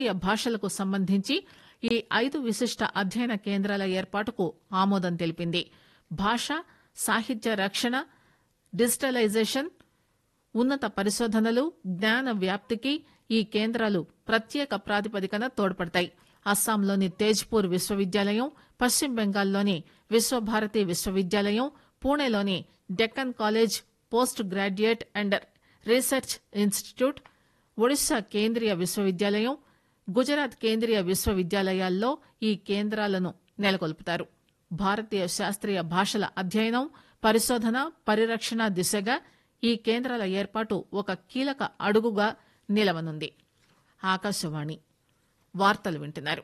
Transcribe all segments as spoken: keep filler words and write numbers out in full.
భారతీయ భాషలకు సంబంధించి ఈ ఐదు విశిష్ట అధ్యయన కేంద్రాల ఏర్పాటుకు ఆమోదం తెలిపింది. భాష, సాహిత్య రక్షణ, డిజిటలైజేషన్, ఉన్నత పరిశోధనలు, జ్ఞాన వ్యాప్తికి ఈ కేంద్రాలు ప్రత్యేక ప్రాతిపదికన తోడ్పడతాయి. అస్సాంలోని తేజ్పూర్ విశ్వవిద్యాలయం, పశ్చిమ బెంగాల్లోని విశ్వభారతి విశ్వవిద్యాలయం, పూణేలోని Deccan college post graduate and research institute, Odisha కేంద్రీయ విశ్వవిద్యాలయం, గుజరాత్ కేంద్రీయ విశ్వవిద్యాలయాల్లో ఈ కేంద్రాలను నెలకొల్పుతారు. భారతీయ శాస్త్రీయ భాషల అధ్యయనం, పరిశోధన, పరిరక్షణ దిశగా ఈ కేంద్రాల ఏర్పాటు ఒక కీలక అడుగుగా నిలవనుంది. ఆకాశవాణి వార్తలు వింటున్నారు.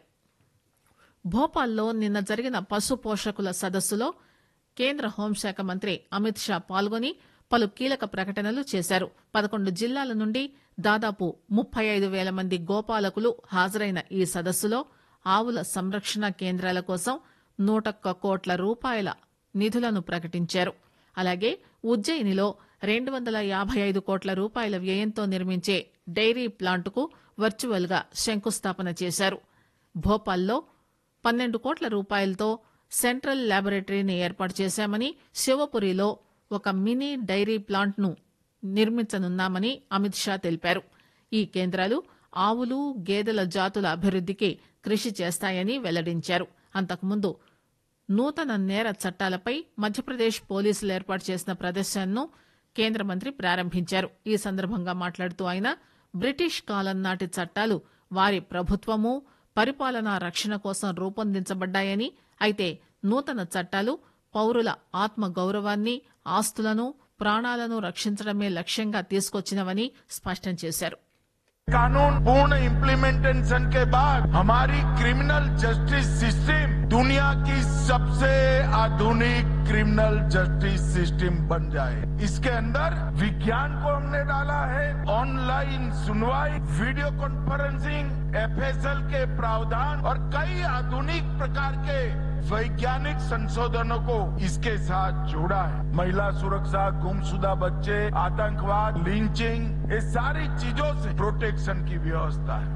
భోపాల్లో నిన్న జరిగిన పశు పోషకుల సదస్సులో కేంద్ర హోంశాఖ మంత్రి అమిత్ షా పాల్గొని పలు కీలక ప్రకటనలు చేశారు. పదకొండు జిల్లాల నుండి దాదాపు ముప్పై ఐదు వేల మంది గోపాలకులు హాజరైన ఈ సదస్సులో ఆవుల సంరక్షణ కేంద్రాల కోసం నూటొక్క కోట్ల రూపాయల నిధులను ప్రకటించారు. అలాగే ఉజ్జయినిలో రెండు వందల యాభై ఐదు కోట్ల రూపాయల వ్యయంతో నిర్మించే డైరీ ప్లాంటుకు వర్చువల్ గా శంకుస్థాపన చేశారు. భోపాల్లో పన్నెండు కోట్ల రూపాయలతో సెంట్రల్ ల్యాబొరేటరీని ఏర్పాటు చేశామని, శివపురిలో ఒక మినీ డైరీ ప్లాంట్ ను నిర్మించనున్నామని అమిత్ షా తెలిపారు. ఈ కేంద్రాలు ఆవులు, గేదెల జాతుల అభివృద్దికి కృషి చేస్తాయని వెల్లడించారు. అంతకుముందు నూతన నేర చట్టాలపై మధ్యప్రదేశ్ పోలీసులు ఏర్పాటు చేసిన ప్రదర్శనను కేంద్ర మంత్రి ప్రారంభించారు. ఈ సందర్భంగా మాట్లాడుతూ ఆయన బ్రిటిష్ కాలం నాటి చట్టాలు వారి ప్రభుత్వము, పరిపాలనా రక్షణ కోసం రూపొందించబడ్డాయని, అయితే నూతన చట్టాలు పౌరుల ఆత్మ గౌరవాన్ని, ఆస్తులను, ప్రాణాలను రక్షించడమే లక్ష్యంగా తీసుకొచ్చినవని స్పష్టం చేశారు. कानून पूर्ण इम्प्लीमेंटेशन के बाद हमारी क्रिमिनल जस्टिस सिस्टम दुनिया की सबसे आधुनिक क्रिमिनल जस्टिस सिस्टम बन जाए. इसके अंदर विज्ञान को हमने डाला है, ऑनलाइन सुनवाई, वीडियो कॉन्फ्रेंसिंग, एफएसएल के प्रावधान और कई आधुनिक प्रकार के वैज्ञानिक संशोधनों को इसके साथ जोड़ा है. महिला सुरक्षा, गुमशुदा बच्चे, आतंकवाद, लिंचिंग, ये सारी चीजों से प्रोटेक्शन की व्यवस्था है.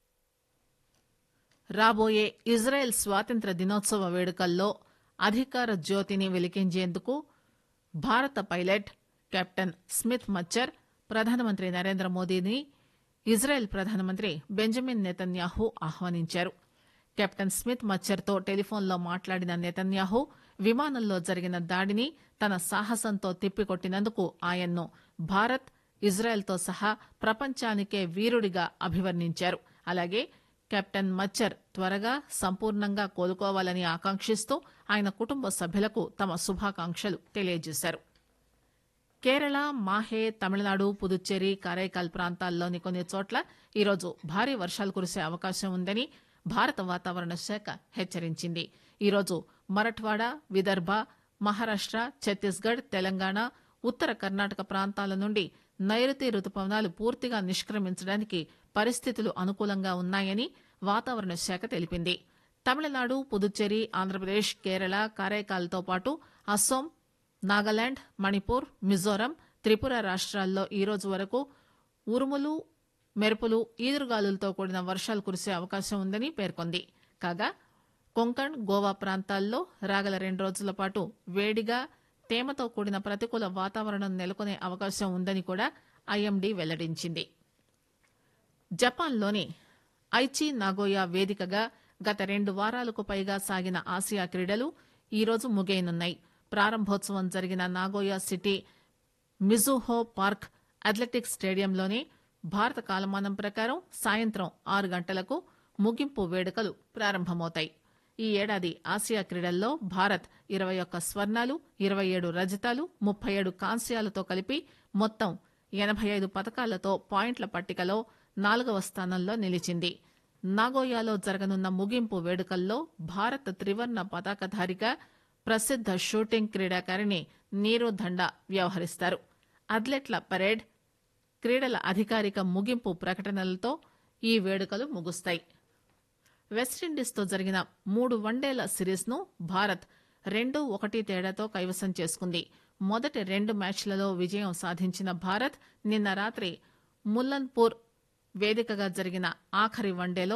రాబోయే ఇజ్రాయెల్ స్వాతంత్ర దినోత్సవ వేడుకల్లో అధికార జ్యోతిని వెలిగించేందుకు భారత పైలట్ కెప్టెన్ స్మిత్ మచ్చర్ ప్రధానమంత్రి నరేంద్ర మోదీని ఇజ్రాయెల్ ప్రధానమంత్రి బెంజమిన్ నెతన్యాహు ఆహ్వానించారు. కెప్టెన్ స్మిత్ మచ్చర్తో టెలిఫోన్లో మాట్లాడిన నెతన్యాహు విమానంలో జరిగిన దాడిని తన సాహసంతో తిప్పికొట్టినందుకు ఆయన్ను భారత్, ఇజ్రాయెల్తో సహా ప్రపంచానికే వీరుడిగా అభివర్ణించారు. అలాగే కెప్టెన్ మచ్చర్ త్వరగా సంపూర్ణంగా కోలుకోవాలని ఆకాంక్షిస్తూ ఆయన కుటుంబ సభ్యులకు తమ శుభాకాంక్షలు తెలియజేశారు. కేరళ, మాహే, తమిళనాడు, పుదుచ్చేరి, కారైకాల్ ప్రాంతాల్లోని కొన్ని చోట్ల ఈరోజు భారీ వర్షాలు కురిసే అవకాశం ఉందని భారత వాతావరణ శాఖ హెచ్చరించింది. ఈరోజు మరఠ్వాడ, విదర్భ, మహారాష్ట, ఛత్తీస్గఢ్, తెలంగాణ, ఉత్తర కర్ణాటక ప్రాంతాల నుండి నైరుతి రుతుపవనాలు పూర్తిగా నిష్క్రమించడానికి పరిస్థితులు అనుకూలంగా ఉన్నాయని వాతావరణ శాఖ తెలిపింది. తమిళనాడు, పుదుచ్చేరి, ఆంధ్రప్రదేశ్, కేరళ, కారైకాల్తో పాటు అస్సోం, నాగాలాండ్, మణిపూర్, మిజోరం, త్రిపుర రాష్ట్రాల్లో ఈరోజు వరకు ఉరుములు, మెరుపులు, ఈదురుగాలులతో కూడిన వర్షాలు కురిసే అవకాశం ఉందని పేర్కొంది. కాగా కొంకణ్, గోవా ప్రాంతాల్లో రాగల రెండు రోజుల పాటు వేడిగా, తేమతో కూడిన ప్రతికూల వాతావరణం నెలకొనే అవకాశం ఉందని కూడా ఐఎండీ వెల్లడించింది. జపాన్లోని ఐచి నాగోయా వేదికగా గత రెండు వారాలకు పైగా సాగిన ఆసియా క్రీడలు ఈరోజు ముగియనున్నాయి. ప్రారంభోత్సవం జరిగిన Nagoya city Mizuho park athletics స్టేడియంలోనే భారత కాలమానం ప్రకారం సాయంత్రం ఆరు గంటలకు ముగింపు వేడుకలు ప్రారంభమవుతాయి. ఈ ఏడాది ఆసియా క్రీడల్లో భారత్ ఇరవై ఒక్క స్వర్ణాలు, ఇరవై ఏడు రజతాలు, ముప్పై ఏడు కాంస్యాలతో కలిపి మొత్తం ఎనభై ఐదు పతకాలతో పాయింట్ల పట్టికలో నాలుగవ స్థానంలో నిలిచింది. నాగోయాలో జరగనున్న ముగింపు వేడుకల్లో భారత త్రివర్ణ పతాకధారిగా ప్రసిద్ధ షూటింగ్ క్రీడాకారిణి నీరు దండా వ్యవహరిస్తారు. అథ్లెట్ల పరేడ్, క్రీడల అధికారిక ముగింపు ప్రకటనలతో ఈ వేడుకలు ముగుస్తాయి. వెస్టిండీస్తో జరిగిన మూడు వన్డేల సిరీస్ ను భారత్ రెండు ఒకటి తేడాతో కైవసం చేసుకుంది. మొదటి రెండు మ్యాచ్లలో విజయం సాధించిన భారత్ నిన్న రాత్రి ముల్లన్పూర్ వేదికగా జరిగిన ఆఖరి వన్డేలో